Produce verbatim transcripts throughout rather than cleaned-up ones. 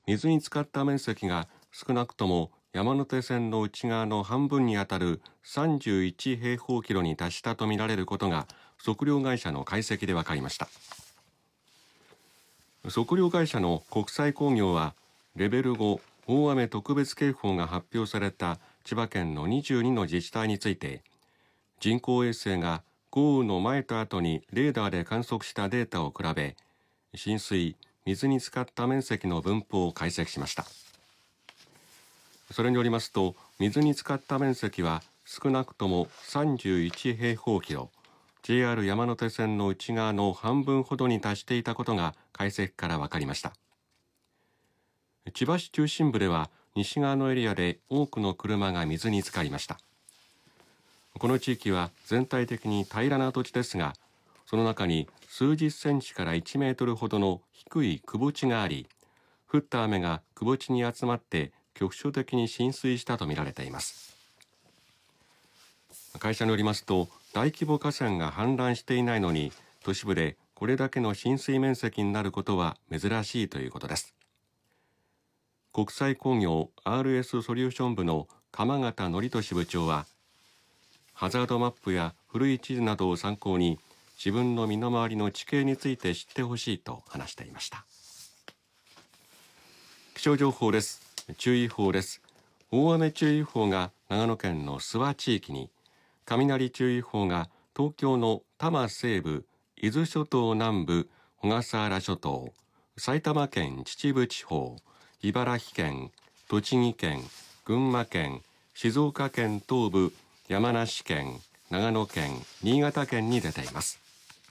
水に浸かった面積が少なくとも山手線の内側の半分にあたるさんじゅういち平方キロに達したとみられることが測量会社の解析で分かりました。測量会社の国際工業はレベルご大雨特別警報が発表された千葉県のにじゅうにの自治体について、人工衛星が豪雨の前と後にレーダーで観測したデータを比べ、浸水、水に浸かった面積の分布を解析しました。それによりますと、水に浸かった面積は少なくともさんじゅういち平方キロ、ジェイアール 山手線の内側の半分ほどに達していたことが解析から分かりました。千葉市中心部では西側のエリアで多くの車が水に浸かりました。この地域は全体的に平らな土地ですが、その中に数十センチからいちメートルほどの低い窪地があり、降った雨が窪地に集まって局所的に浸水したとみられています。会社によりますと、大規模河川が氾濫していないのに都市部でこれだけの浸水面積になることは珍しいということです。国際工業 アールエス ソリューション部の鎌形則俊部長は、ハザードマップや古い地図などを参考に自分の身の回りの地形について知ってほしいと話していました。気象情報です。注意報です。大雨注意報が長野県の諏訪地域に、雷注意報が東京の多摩西部、伊豆諸島南部、小笠原諸島、埼玉県秩父地方、茨城県、栃木県、群馬県、静岡県東部、山梨県、長野県、新潟県に出ています。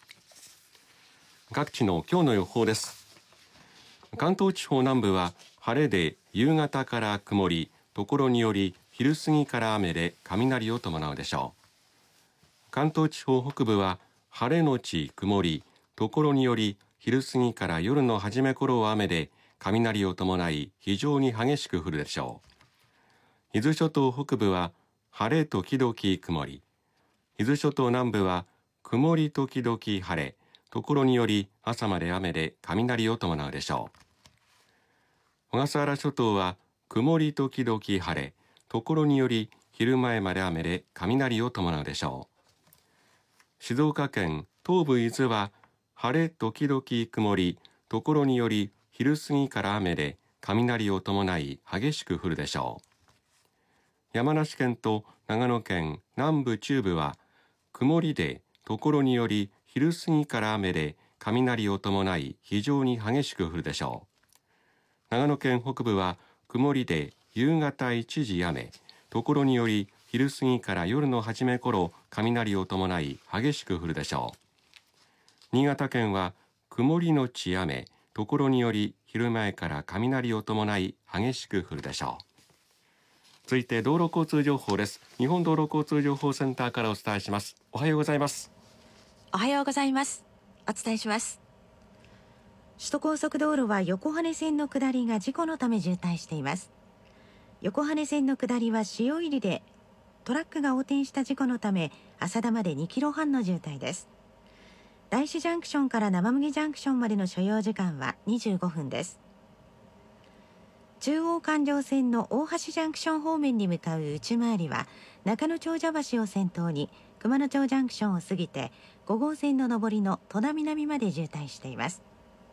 各地の今日の予報です。関東地方南部は晴れで夕方から曇り、ところにより昼過ぎから雨で雷を伴うでしょう。関東地方北部は晴れのち曇り、ところにより昼過ぎから夜の初め頃は雨で雷を伴い非常に激しく降るでしょう。伊豆諸島北部は晴れ時々曇り、伊豆諸島南部は曇り時々晴れ、ところにより朝まで雨で雷を伴うでしょう。小笠原諸島は曇り時々晴れ、ところにより昼前まで雨で雷を伴うでしょう。静岡県東部伊豆は晴れ時々曇り、ところにより昼過ぎから雨で雷を伴い激しく降るでしょう。山梨県と長野県南部中部は曇りで、ところにより昼過ぎから雨で雷を伴い非常に激しく降るでしょう。長野県北部は曇りで夕方一時雨、ところにより昼過ぎから夜の初め頃雷を伴い激しく降るでしょう。新潟県は曇りのち雨、ところにより昼前から雷を伴い激しく降るでしょう。続いて道路交通情報です。日本道路交通情報センターからお伝えします。おはようございます。 おはようございます。お伝えします。首都高速道路は横羽線の下りが事故のため渋滞しています。横羽線の下りは塩入りでトラックが横転した事故のため浅田までにキロはんの渋滞です。大師ジャンクションから生麦ジャンクションまでの所要時間はにじゅうごふんです。中央環状線の大橋ジャンクション方面に向かう内回りは中野長者橋を先頭に熊野町ジャンクションを過ぎてご号線の上りの戸田南まで渋滞しています。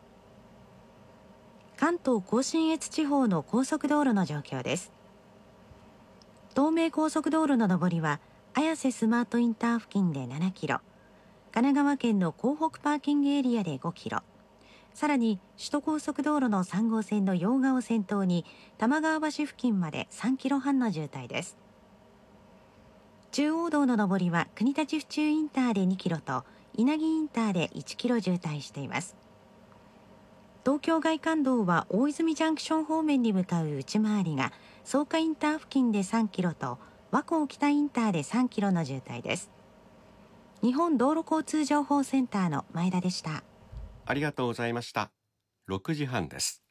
関東甲信越地方の高速道路の状況です。東名高速道路の上りは綾瀬スマートインター付近でななキロ、神奈川県の港北パーキングエリアでごキロ、さらに首都高速道路のさん号線の用賀を先頭に玉川橋付近までさんキロはんの渋滞です。中央道の上りは国立府中インターでにキロと稲城インターでいちキロ渋滞しています。東京外環道は大泉ジャンクション方面に向かう内回りが草加インター付近でさんキロと和光北インターでさんキロの渋滞です。日本道路交通情報センターの前田でした。 ありがとうございました。ろくじはんです。